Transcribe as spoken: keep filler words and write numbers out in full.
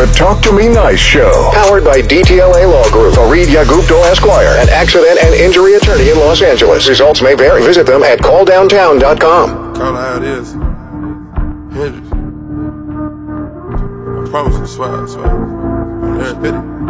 The Talk to Me Nice Show. Powered by D T L A Law Group, Fareed Yagupto Esquire, an accident and injury attorney in Los Angeles. Results may vary. Visit them at call downtown dot com. Call it how it is. Hendrix. I promise you, swear, I swear. I'm there,